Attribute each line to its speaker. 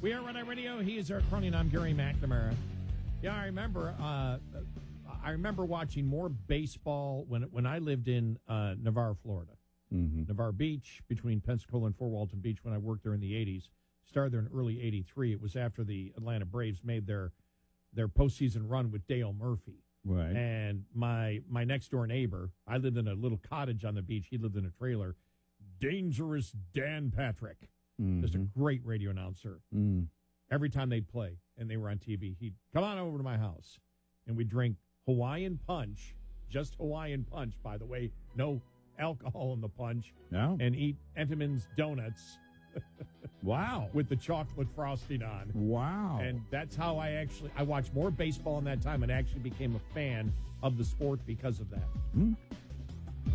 Speaker 1: We are Red Eye Radio. He is Eric Cronin. I'm Gary McNamara. Yeah, I remember watching more baseball when I lived in Navarre, Florida.
Speaker 2: Mm-hmm.
Speaker 1: Navarre Beach, between Pensacola and Fort Walton Beach, when I worked there in the 80s. Started there in early 83. It was after the Atlanta Braves made their postseason run with Dale Murphy.
Speaker 2: Right.
Speaker 1: And my next-door neighbor, I lived in a little cottage on the beach. He lived in a trailer. Dangerous Dan Patrick.
Speaker 2: Mm-hmm.
Speaker 1: Just a great radio announcer.
Speaker 2: Mm.
Speaker 1: Every time they'd play and they were on TV, he'd come on over to my house, and we'd drink Hawaiian Punch, just Hawaiian Punch, by the way, no alcohol in the punch,
Speaker 2: No.
Speaker 1: and eat Entenmann's donuts.
Speaker 2: Wow.
Speaker 1: With the chocolate frosting on.
Speaker 2: Wow.
Speaker 1: And that's how I watched more baseball in that time and actually became a fan of the sport because of that.